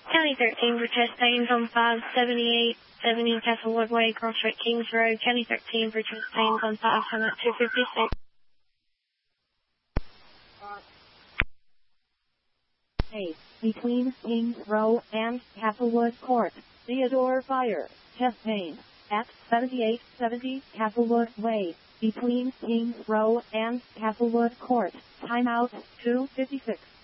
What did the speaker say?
County 13 for Chastain on 578, 70 Castlewood Way, Crossroad Kings Road. County 13 for Chastain on 5, time at 256. A. Between Kings Row and Castlewood Court. Theodore Fire, Chastain, at 7870 Castlewood Way, between Kings Row and Castlewood Court. Timeout 256.